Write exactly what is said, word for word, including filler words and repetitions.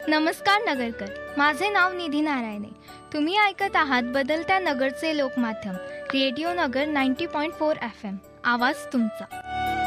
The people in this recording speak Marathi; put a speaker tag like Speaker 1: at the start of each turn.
Speaker 1: नमस्कार नगरकर, माझे नाव निधी नारायणे. तुम्ही ऐकत आहात बदलत्या नगरचे लोकमाध्यम रेडिओ नगर नव्वद पॉईंट चार एफ एम. आवाज तुमचा.